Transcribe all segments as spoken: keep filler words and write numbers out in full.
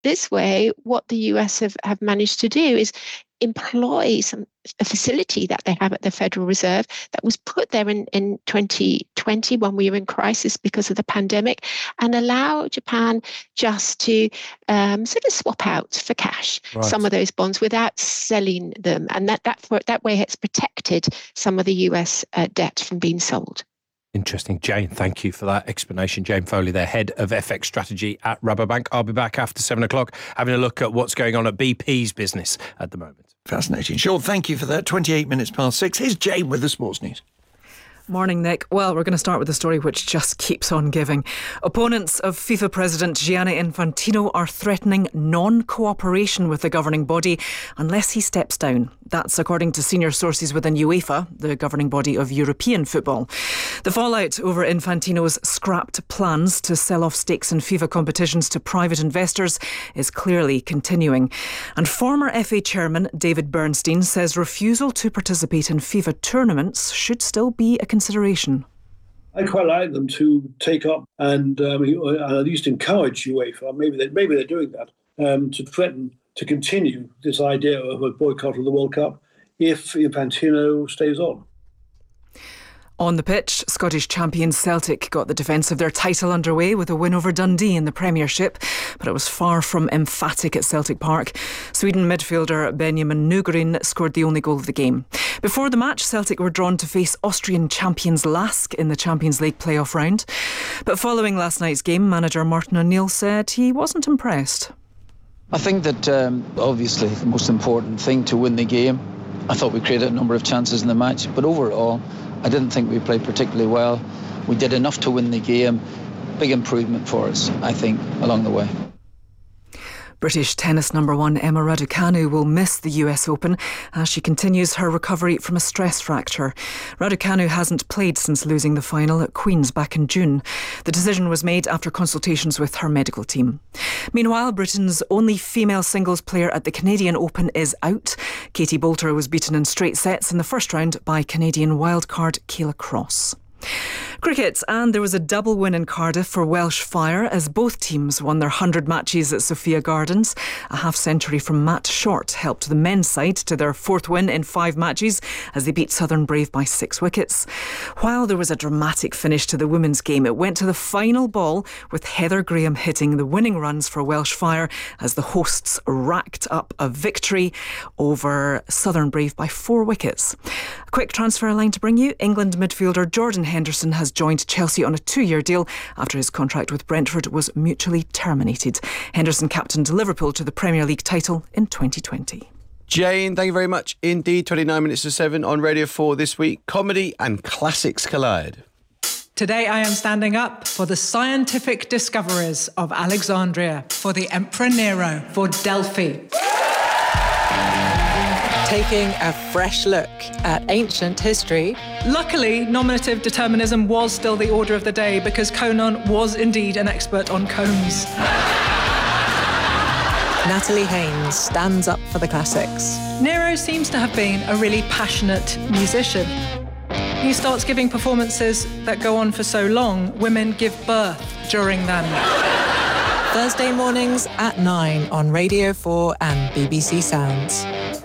this way, what the U S have, have managed to do is employ some a facility that they have at the Federal Reserve that was put there in, in twenty twenty when we were in crisis because of the pandemic, and allow Japan just to um, sort of swap out for cash right. some of those bonds without selling them. And that that, for, that way it's protected some of the U S uh, debt from being sold. Interesting. Jane, thank you for that explanation. Jane Foley, their head of F X strategy at Rabobank. I'll be back after seven o'clock having a look at what's going on at B P's business at the moment. Fascinating. Sean, thank you for that. twenty-eight minutes past six. Here's Jane with the sports news. Morning, Nick. Well, we're going to start with a story which just keeps on giving. Opponents of FIFA President Gianni Infantino are threatening non-cooperation with the governing body unless he steps down. That's according to senior sources within UEFA, the governing body of European football. The fallout over Infantino's scrapped plans to sell off stakes in FIFA competitions to private investors is clearly continuing. And former F A chairman David Bernstein says refusal to participate in FIFA tournaments should still be a consideration. I quite like them to take up and um, at least encourage UEFA, maybe, they, maybe they're doing that, um, to threaten to continue this idea of a boycott of the World Cup if Infantino stays on. On the pitch, Scottish champions Celtic got the defence of their title underway with a win over Dundee in the Premiership, but it was far from emphatic at Celtic Park. Sweden midfielder Benjamin Nygren scored the only goal of the game. Before the match, Celtic were drawn to face Austrian champions Lask in the Champions League playoff round. But following last night's game, manager Martin O'Neill said he wasn't impressed. I think that um, obviously the most important thing to win the game. I thought we created a number of chances in the match, but overall I didn't think we played particularly well. We did enough to win the game. Big improvement for us, I think, along the way. British tennis number one Emma Raducanu will miss the U S Open as she continues her recovery from a stress fracture. Raducanu hasn't played since losing the final at Queen's back in June. The decision was made after consultations with her medical team. Meanwhile, Britain's only female singles player at the Canadian Open is out. Katie Boulter was beaten in straight sets in the first round by Canadian wildcard Kayla Cross. Cricket, and there was a double win in Cardiff for Welsh Fire as both teams won their one hundred matches at Sophia Gardens. A half century from Matt Short helped the men's side to their fourth win in five matches as they beat Southern Brave by six wickets. While there was a dramatic finish to the women's game, it went to the final ball with Heather Graham hitting the winning runs for Welsh Fire as the hosts racked up a victory over Southern Brave by four wickets. A quick transfer line to bring you. England midfielder Jordan Henderson has joined Chelsea on a two-year deal after his contract with Brentford was mutually terminated. Henderson captained Liverpool to the Premier League title in twenty twenty. Jane, thank you very much indeed. twenty-nine minutes to seven on Radio four this week. Comedy and classics collide. Today I am standing up for the scientific discoveries of Alexandria, for the Emperor Nero, for Delphi. Taking a fresh look at ancient history. Luckily, nominative determinism was still the order of the day because Conan was indeed an expert on combs. Natalie Haynes stands up for the classics. Nero seems to have been a really passionate musician. He starts giving performances that go on for so long, women give birth during them. Thursday mornings at nine on Radio four and B B C Sounds.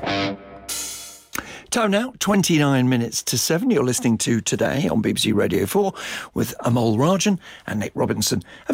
Time now, twenty-nine minutes to seven. You're listening to Today on B B C Radio four with Amol Rajan and Nick Robinson.